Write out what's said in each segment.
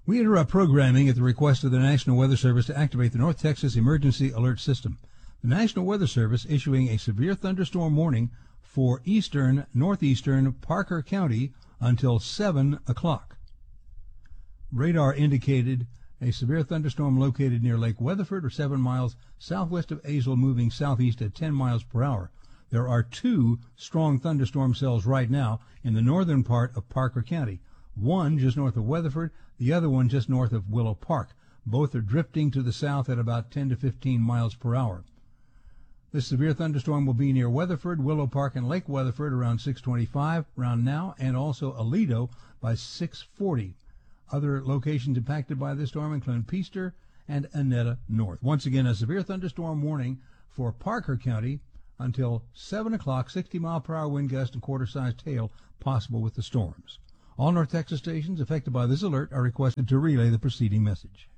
We interrupt programming at the request of the National Weather Service to activate the North Texas Emergency Alert System. The National Weather Service issuing a severe thunderstorm warning for eastern, northeastern Parker County until 7 o'clock. Radar indicated a severe thunderstorm located near Lake Weatherford or 7 miles southwest of Azle, moving southeast at 10 miles per hour. There are 2 strong thunderstorm cells right now in the northern part of Parker County. One just north of Weatherford, the other one just north of Willow Park. Both are drifting to the south at about 10 to 15 miles per hour. This severe thunderstorm will be near Weatherford, Willow Park, and Lake Weatherford around 6:25 around now, and also Aledo by 6:40. Other locations impacted by this storm include Peaster and Annetta North. Once again, a severe thunderstorm warning for Parker County until 7 o'clock, 60-mile-per-hour wind gust and quarter-sized hail possible with the storms. All North Texas stations affected by this alert are requested to relay the preceding message.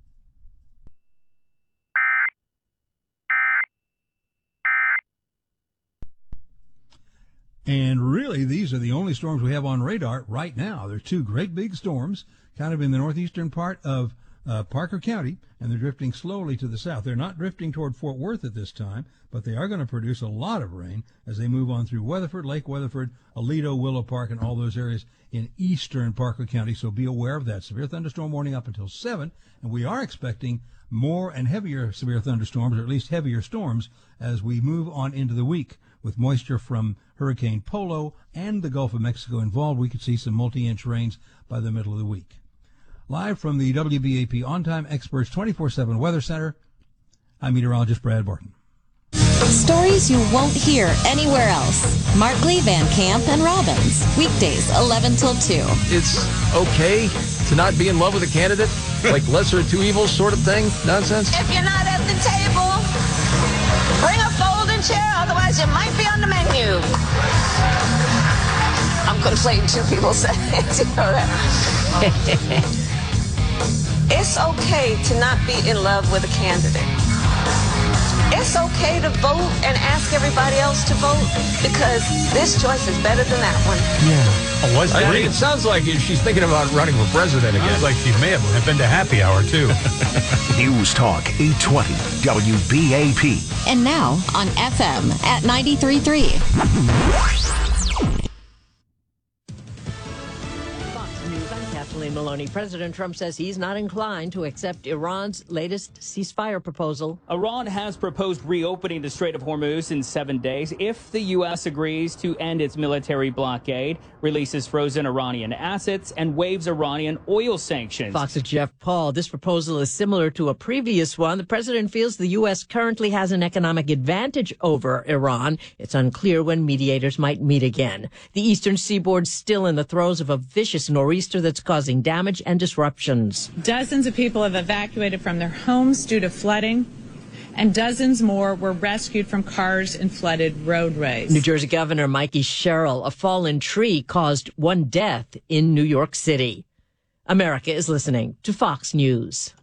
And really, these are the only storms we have on radar right now. There's 2 great big storms kind of in the northeastern part of Parker County, and they're drifting slowly to the south. They're not drifting toward Fort Worth at this time, but they are going to produce a lot of rain as they move on through Weatherford, Lake Weatherford, Aledo, Willow Park, and all those areas in eastern Parker County. So be aware of that. Severe thunderstorm warning up until 7, and we are expecting more and heavier severe thunderstorms, or at least heavier storms, as we move on into the week. With moisture from Hurricane Polo and the Gulf of Mexico involved, we could see some multi-inch rains by the middle of the week. Live from the WBAP On-Time Experts 24/7 Weather Center, I'm meteorologist Brad Barton. Stories you won't hear anywhere else. Mark Lee, Van Camp, and Robbins. Weekdays, 11 till 2. It's okay to not be in love with a candidate? Like lesser of two evils sort of thing? Nonsense? If you're not at the table, bring a folding chair, otherwise you might be on the menu. I'm conflating 2 people saying it. You know that? It's okay to not be in love with a candidate. It's okay to vote and ask everybody else to vote because this choice is better than that one. Yeah. It sounds like she's thinking about running for president again. Sounds like she may have been to happy hour, too. News Talk 820 WBAP. And now on FM at 93.3. Maloney. President Trump says he's not inclined to accept Iran's latest ceasefire proposal. Iran has proposed reopening the Strait of Hormuz in 7 days if the U.S. agrees to end its military blockade, releases frozen Iranian assets, and waives Iranian oil sanctions. Fox's Jeff Paul. This proposal is similar to a previous one. The president feels the U.S. currently has an economic advantage over Iran. It's unclear when mediators might meet again. The eastern seaboard's still in the throes of a vicious nor'easter that's causing damage and disruptions. Dozens of people have evacuated from their homes due to flooding, and dozens more were rescued from cars in flooded roadways. New Jersey Governor Mikey Sherrill, a fallen tree caused 1 death in New York City. America is listening to Fox News.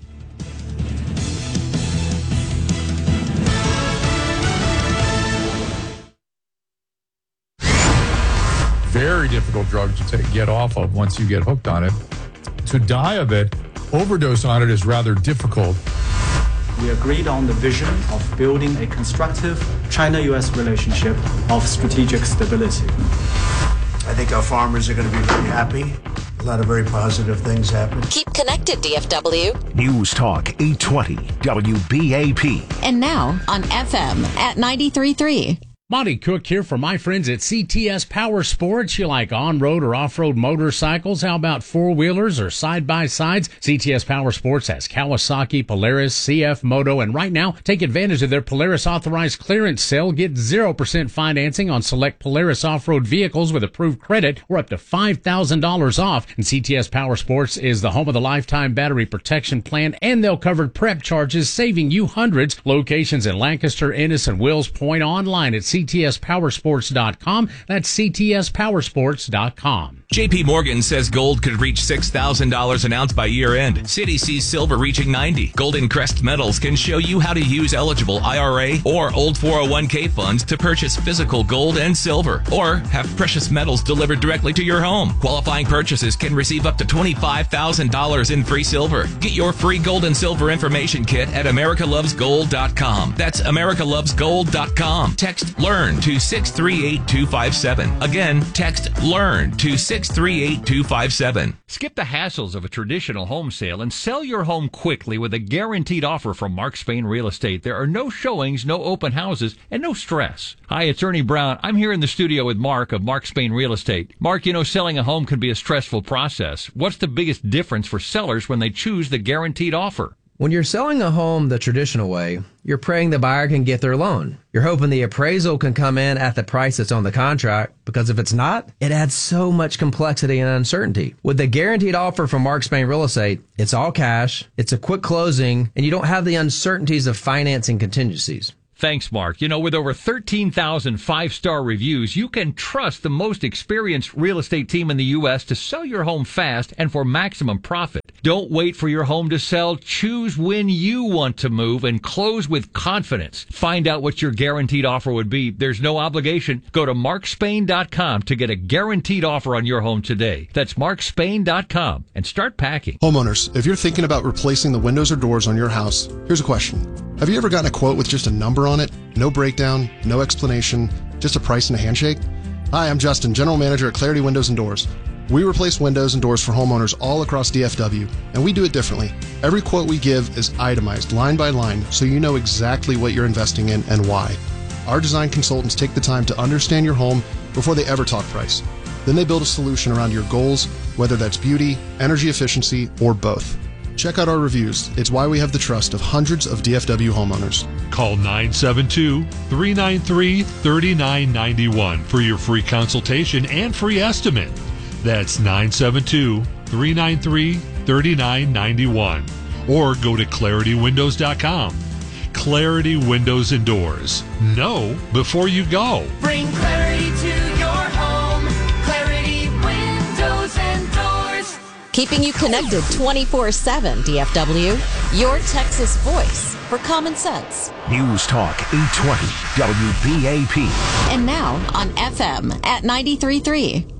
Very difficult drug to get off of once you get hooked on it. To die of it, overdose on it is rather difficult. We agreed on the vision of building a constructive China-U.S. relationship of strategic stability. I think our farmers are going to be very happy. A lot of very positive things happen. Keep connected, DFW. News Talk 820 WBAP. And now on FM at 93.3. Monty Cook here for my friends at CTS Power Sports. You like on-road or off-road motorcycles? How about four-wheelers or side-by-sides? CTS Power Sports has Kawasaki, Polaris, CF Moto, and right now, take advantage of their Polaris authorized clearance sale. Get 0% financing on select Polaris off-road vehicles with approved credit or up to $5,000 off. And CTS Power Sports is the home of the lifetime battery protection plan, and they'll cover prep charges, saving you hundreds. Locations in Lancaster, Ennis, and Wills Point. Online at ctspowersports.com. That's ctspowersports.com. JP Morgan says gold could reach $6,000 an ounce by year end. Citi sees silver reaching $90. Golden Crest Metals can show you how to use eligible IRA or old 401k funds to purchase physical gold and silver, or have precious metals delivered directly to your home. Qualifying purchases can receive up to $25,000 in free silver. Get your free gold and silver information kit at americalovesgold.com. That's americalovesgold.com. Text LEARN to 638257. Again, text LEARN to 638257. Skip the hassles of a traditional home sale and sell your home quickly with a guaranteed offer from Mark Spain Real Estate. There are no showings, no open houses, and no stress. Hi, it's Ernie Brown. I'm here in the studio with Mark of Mark Spain Real Estate. Mark, selling a home can be a stressful process. What's the biggest difference for sellers when they choose the guaranteed offer? When you're selling a home the traditional way, you're praying the buyer can get their loan. You're hoping the appraisal can come in at the price that's on the contract, because if it's not, it adds so much complexity and uncertainty. With the guaranteed offer from Mark Spain Real Estate, it's all cash, it's a quick closing, and you don't have the uncertainties of financing contingencies. Thanks, Mark. With over 13,000 five-star reviews, you can trust the most experienced real estate team in the U.S. to sell your home fast and for maximum profit. Don't wait for your home to sell. Choose when you want to move and close with confidence. Find out what your guaranteed offer would be. There's no obligation. Go to markspain.com to get a guaranteed offer on your home today. That's markspain.com and start packing. Homeowners, if you're thinking about replacing the windows or doors on your house, here's a question. Have you ever gotten a quote with just a number on it? No breakdown, no explanation, just a price and a handshake? Hi, I'm Justin, General Manager at Clarity Windows and Doors. We replace windows and doors for homeowners all across DFW, and we do it differently. Every quote we give is itemized line by line, so you know exactly what you're investing in and why. Our design consultants take the time to understand your home before they ever talk price. Then they build a solution around your goals, whether that's beauty, energy efficiency, or both. Check out our reviews. It's why we have the trust of hundreds of DFW homeowners. Call 972-393-3991 for your free consultation and free estimate. That's 972-393-3991. Or go to ClarityWindows.com. Clarity Windows and Doors. Know before you go. Bring clarity to your home. Clarity Windows and Doors. Keeping you connected 24/7, DFW. Your Texas voice for common sense. News Talk 820 WBAP. And now on FM at 93.3.